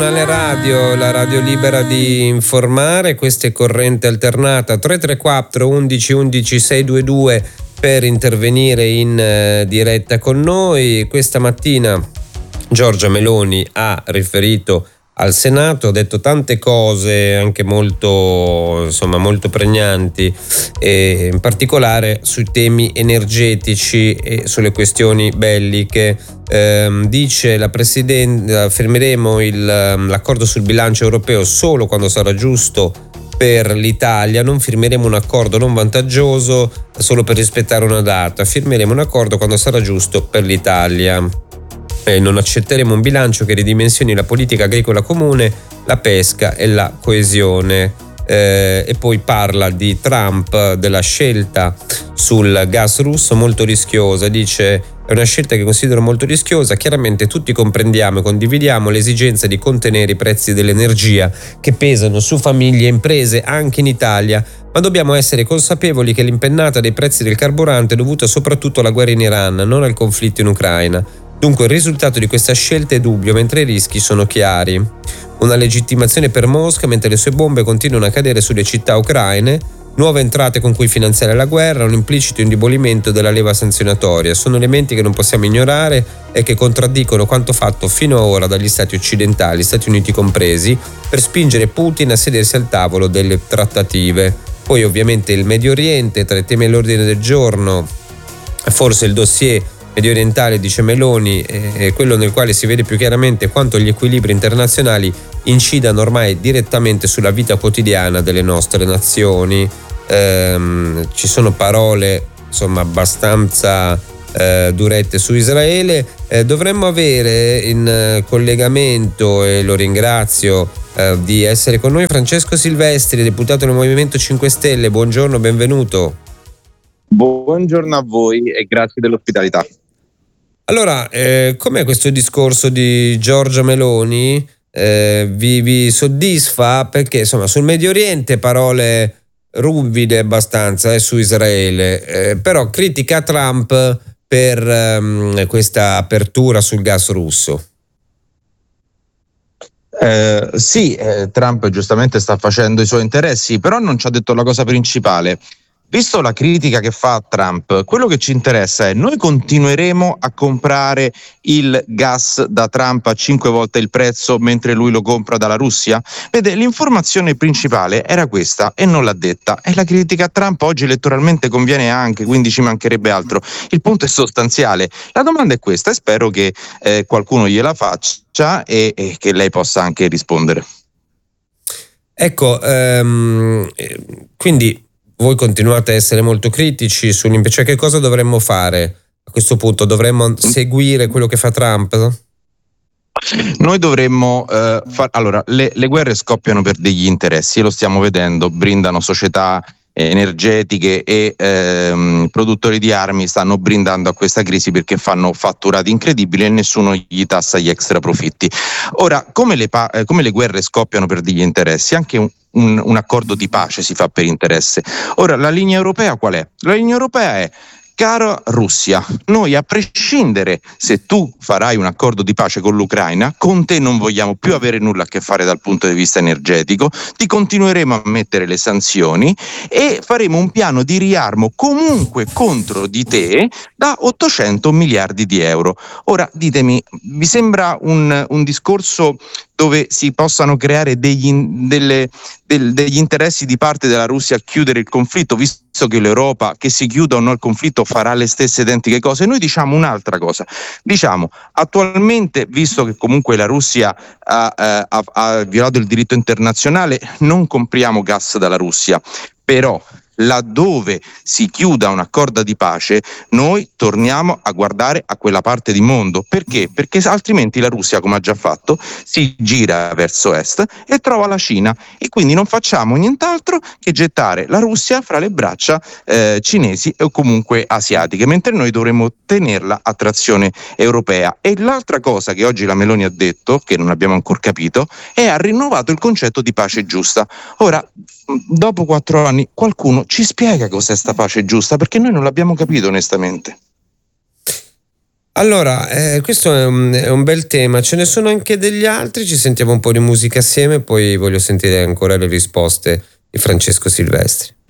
giornale radio, la radio libera di informare. Questa è Corrente Alternata. 334 11 11 622 per intervenire in diretta con noi. Questa mattina Giorgia Meloni ha riferito al Senato, ha detto tante cose anche molto pregnanti, e in particolare sui temi energetici e sulle questioni belliche. Dice la Presidente: firmeremo l'accordo sul bilancio europeo solo quando sarà giusto per l'Italia, non firmeremo un accordo non vantaggioso solo per rispettare una data, firmeremo un accordo quando sarà giusto per l'Italia. Non accetteremo un bilancio che ridimensioni la politica agricola comune, la pesca e la coesione. E poi parla di Trump, della scelta sul gas russo molto rischiosa. Dice: è una scelta che considero molto rischiosa. Chiaramente tutti comprendiamo e condividiamo l'esigenza di contenere i prezzi dell'energia che pesano su famiglie e imprese anche in Italia, ma dobbiamo essere consapevoli che l'impennata dei prezzi del carburante è dovuta soprattutto alla guerra in Iran, non al conflitto in Ucraina. Dunque il risultato di questa scelta è dubbio, mentre i rischi sono chiari. Una legittimazione per Mosca mentre le sue bombe continuano a cadere sulle città ucraine, nuove entrate con cui finanziare la guerra, un implicito indebolimento della leva sanzionatoria. Sono elementi che non possiamo ignorare e che contraddicono quanto fatto fino ad ora dagli stati occidentali, Stati Uniti compresi, per spingere Putin a sedersi al tavolo delle trattative. Poi ovviamente il Medio Oriente, tra i temi all'ordine del giorno, forse il dossier medio orientale, dice Meloni, è quello nel quale si vede più chiaramente quanto gli equilibri internazionali incidano ormai direttamente sulla vita quotidiana delle nostre nazioni. Ci sono parole abbastanza durette su Israele. Dovremmo avere in collegamento, e lo ringrazio di essere con noi, Francesco Silvestri, deputato del Movimento 5 Stelle. Buongiorno, benvenuto. Buongiorno a voi e grazie dell'ospitalità. Allora, com'è questo discorso di Giorgia Meloni? Vi soddisfa? Perché sul Medio Oriente parole ruvide abbastanza, su Israele, però critica Trump per questa apertura sul gas russo. Sì, Trump giustamente sta facendo i suoi interessi, però non ci ha detto la cosa principale. Visto la critica che fa Trump, quello che ci interessa è: noi continueremo a comprare il gas da Trump a 5 volte il prezzo mentre lui lo compra dalla Russia? Vede, l'informazione principale era questa e non l'ha detta, e la critica a Trump oggi elettoralmente conviene anche, quindi ci mancherebbe altro. Il punto è sostanziale. La domanda è questa e spero che qualcuno gliela faccia e che lei possa anche rispondere. Ecco, quindi voi continuate a essere molto critici cioè che cosa dovremmo fare a questo punto? Dovremmo seguire quello che fa Trump? Noi dovremmo allora, le guerre scoppiano per degli interessi, lo stiamo vedendo, brindano società energetiche e produttori di armi stanno brindando a questa crisi perché fanno fatturati incredibili e nessuno gli tassa gli extra profitti. Ora, come le guerre scoppiano per degli interessi, anche un accordo di pace si fa per interesse. Ora, la linea europea qual è? La linea europea è: cara Russia, noi a prescindere se tu farai un accordo di pace con l'Ucraina, con te non vogliamo più avere nulla a che fare dal punto di vista energetico, ti continueremo a mettere le sanzioni e faremo un piano di riarmo comunque contro di te da 800 miliardi di euro. Ora ditemi, vi sembra un discorso dove si possano creare degli interessi di parte della Russia a chiudere il conflitto, visto che l'Europa, che si chiuda o no il conflitto, farà le stesse identiche cose? Noi diciamo un'altra cosa, diciamo: attualmente, visto che comunque la Russia ha violato il diritto internazionale, non compriamo gas dalla Russia, però laddove si chiuda un accordo di pace noi torniamo a guardare a quella parte di mondo. Perché? Perché altrimenti la Russia, come ha già fatto, si gira verso est e trova la Cina, e quindi non facciamo nient'altro che gettare la Russia fra le braccia cinesi o comunque asiatiche, mentre noi dovremmo tenerla a trazione europea. E l'altra cosa che oggi la Meloni ha detto, che non abbiamo ancora capito, è: ha rinnovato il concetto di pace giusta. Ora, dopo 4 anni, qualcuno ci spiega cos'è sta pace giusta, perché noi non l'abbiamo capito onestamente. Allora, questo è un bel tema, ce ne sono anche degli altri, ci sentiamo un po' di musica assieme, poi voglio sentire ancora le risposte di Francesco Silvestri.